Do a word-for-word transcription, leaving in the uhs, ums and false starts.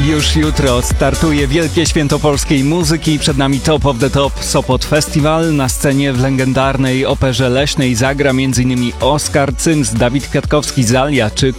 Już jutro startuje Wielkie Święto Polskiej Muzyki. Przed nami Top of the Top Sopot Festival. Na scenie w legendarnej Operze Leśnej zagra m.in. Oskar Cyms, Dawid Kwiatkowski, Zalia czy